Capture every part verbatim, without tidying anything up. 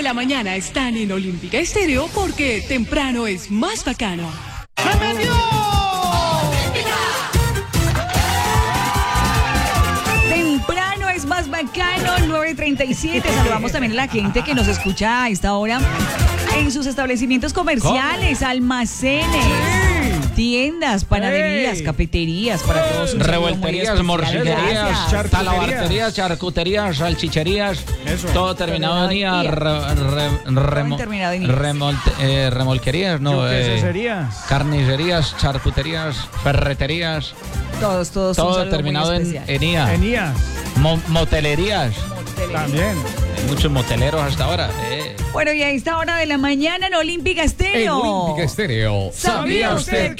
la mañana están en Olímpica Estéreo porque temprano es más bacano. ¡Bienvenido! Temprano es más bacano, nueve treinta y siete. Saludamos también a la gente que nos escucha a esta hora en sus establecimientos comerciales, ¿cómo? Almacenes, sí. Tiendas, panaderías, hey. Cafeterías, para todos sus revuelterías, morcillerías, talabarterías, charcuterías, salchicherías, eso. Todo terminado en IA, re, re, remo, remolte, eh, remolquerías, no, eh, carnicerías, charcuterías, ferreterías, todos, todos, todo terminado en, en IA, en IA. Mo, motelerías, motelerías, también. Hay muchos moteleros hasta ahora. Eh. Bueno, y a esta hora de la mañana en Olímpica Estéreo. En Olímpica Estéreo. ¿Sabía usted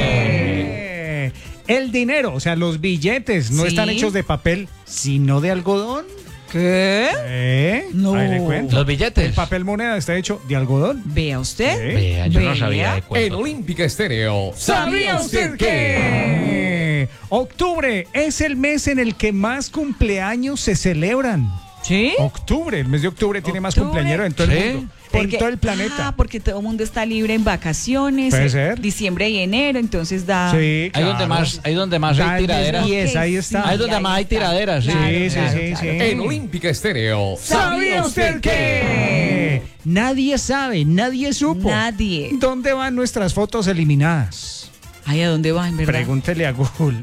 que el dinero, o sea, los billetes no ¿sí? están hechos de papel, sino de algodón? ¿Qué? ¿Eh? No. Ahí le cuento. Los billetes. El papel moneda está hecho de algodón. Vea usted. ¿Eh? Vea, yo Vea. no sabía de cuento. En Olímpica Estéreo. ¿Sabía usted que octubre es el mes en el que más cumpleaños se celebran? ¿Sí? Octubre, el mes de octubre tiene más cumpleaños en todo ¿sí? el mundo. Porque, en todo el planeta. Ah, porque todo el mundo está libre en vacaciones. Puede ser. Diciembre y enero, entonces da. Sí, claro. Ahí donde más, ahí donde más hay tiraderas. diez, ahí está. Ahí donde más hay tiraderas. Sí, Sí, sí, sí, claro, sí, claro. sí. En Olímpica Estéreo. ¿Sabía usted que nadie sabe, nadie supo? Nadie. ¿Dónde van nuestras fotos eliminadas? Ay, ¿a dónde van, verdad? Pregúntele a Google.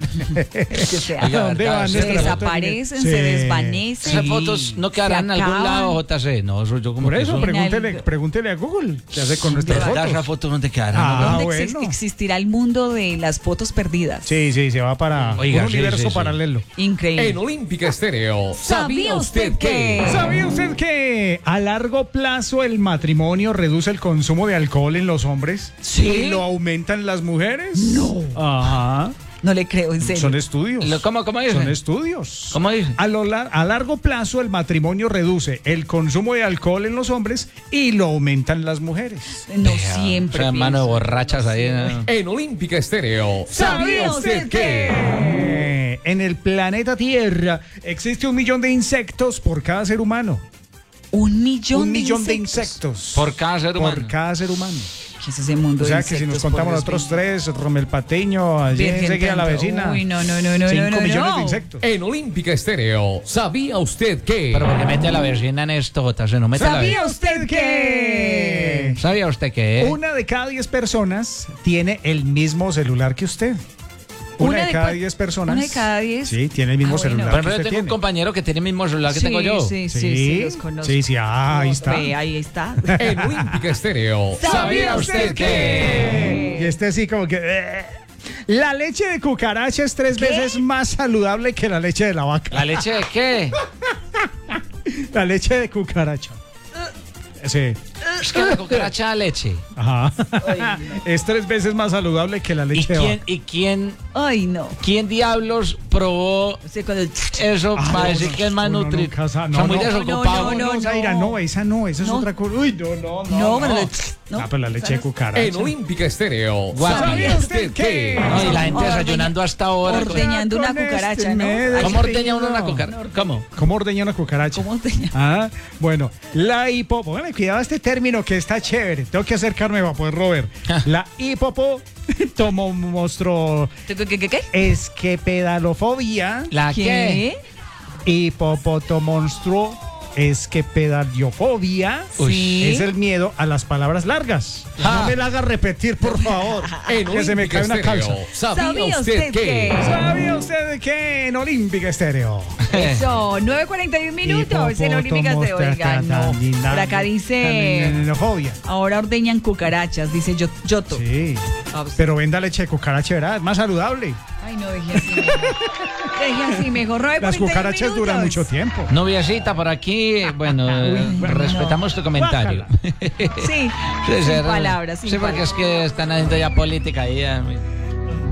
¿A dónde van se nuestras desaparecen, fotos? se Sí. desvanecen? Esas fotos no quedarán en algún lado, J C. No, eso yo como Por que eso, eso- pregúntele, Final- pregúntele a Google. ¿Qué hace con nuestras ¿Verdad? fotos? Esas fotos dónde quedarán. Ah, ¿no? ¿Dónde bueno. exi- existirá el mundo de las fotos perdidas? Sí, sí, se va para Oiga, un sí, universo sí, sí. paralelo. Increíble. En Olímpica Estéreo. ¿Sabía usted que? ¿Sabía usted que a largo plazo el matrimonio reduce el consumo de alcohol en los hombres? ¿Sí? ¿Y lo aumentan las mujeres? No. Ajá. No le creo, en serio. Son estudios. Lo- ¿Cómo, cómo dice? Son estudios. ¿Cómo dice? A, lo lar- a largo plazo el matrimonio reduce el consumo de alcohol en los hombres y lo aumentan las mujeres. No Vea, siempre. o sea, mano de pienso. borrachas ahí. ¿no? En Olímpica Estéreo. ¿Sabía usted que? Eh, En el planeta Tierra existe un millón de insectos por cada ser humano. Un millón, un de, millón de insectos. insectos. Por cada ser humano. Por cada ser humano. ¿Qué es ese mundo O sea de que si insectos, nos contamos por Dios nosotros bendito? tres, Romel Pateño, allí Virgen enseguida la Santa. vecina. Uy, no, no, no, no, Cinco no, no, millones no. de insectos. En Olímpica Estéreo. ¿Sabía usted que? Pero porque mete a la vecina en esto, J C. No mete a la ¿Sabía vecina. usted que ¿Sabía usted que? una de cada diez personas tiene el mismo celular que usted? Una, Una de de cada cua- diez personas. una de cada diez. Sí, tiene el mismo Ah, bueno. celular Por que ejemplo, yo usted tengo un tiene. compañero que tiene el mismo celular que Sí, tengo yo. Sí, sí, sí, Sí, los conozco. sí, sí, ah, ahí está. Ve, ahí está. En Olímpica Estéreo. ¿Sabía usted Y este así como que... eh. La leche de cucaracha es tres ¿Qué? veces más saludable que la leche de la vaca. ¿La leche de qué? La leche de cucaracha. Sí. Es que la cucaracha da leche. Ajá. Es tres veces más saludable que la ¿Y leche de quién, vaca. y quién, Ay, no. quién diablos probó O sea, cuando- eso Ah, para no, decir no, que es más uno nutritivo? nunca sabe. No, Son muy no, desocupados. no, No, Zaira, no, esa no, esa es No. otra cosa. Uy, no, no, no. No, cuando no. le- no. Ah, pero la leche de cucaracha. En Olímpica Estéreo. Guau. ¿Sabía usted que? No, y la gente Ordeña- desayunando hasta ahora. Ordeñando Con una este cucaracha, ¿no? medio. ¿Cómo ordeña uno una cucaracha? ¿Cómo? ¿Cómo ordeña una cucaracha? ¿Cómo ordeña? Ah, bueno, la hipo... Póngale cuidado a este término que está chévere. Tengo que acercarme para poder robar. La hipopo tomo monstruo ¿Qué, qué, qué, qué? es que pedalofobia. ¿La qué? Hipopotomonstruo es que pedaliofobia Uy. es el miedo a las palabras largas. Ah. No me la haga repetir, por favor. En que se me Olímpica cae una Estéreo. calza. ¿Sabía ¿Sabía usted usted que? que? ¿Sabía usted que en Olímpica Estéreo? Eso, nueve cuarenta y un minutos en Olímpicas de Oiga, no. Por acá dice, Fobia. ahora ordeñan cucarachas, dice Yo- Yoto. Sí. Ah, pues- Pero venda leche de cucaracha, ¿verdad? Es más saludable. Ay, no, deje así mejor. Deje así mejor. nueve Las cuarenta y un cucarachas duran minutos. mucho tiempo. Noviecita por aquí, bueno, eh, Uy, respetamos tu comentario. Sí, Sí, sin sí, palabras, sin Sí, porque palabras. es que están haciendo ya política ahí. ya.